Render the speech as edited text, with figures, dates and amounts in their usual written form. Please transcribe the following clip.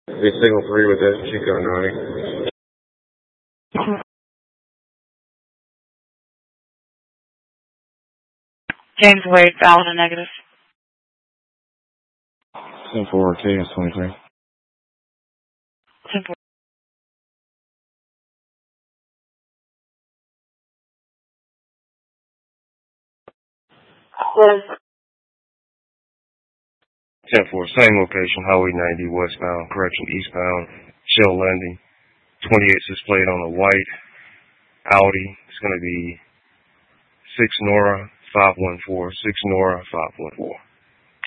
Be signal 3 with that Chico 90. James Wade, valid and negative. 10-4, KS 23. 10-4. Was 10-4, same location, Highway 90 westbound, correction eastbound, Shell Landing. 28's displayed on a white Audi. It's going to be 6 Nora 514, 6 Nora 514.